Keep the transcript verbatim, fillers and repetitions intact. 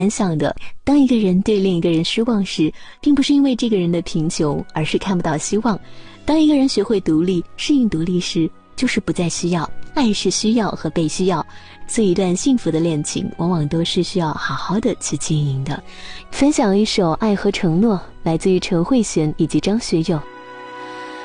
想的，当一个人对另一个人失望时，并不是因为这个人的贫穷，而是看不到希望。当一个人学会独立，适应独立时，就是不再需要。爱是需要和被需要，所以一段幸福的恋情往往都是需要好好的去经营的。分享一首《爱和承诺》，来自于陈慧娴以及张学友。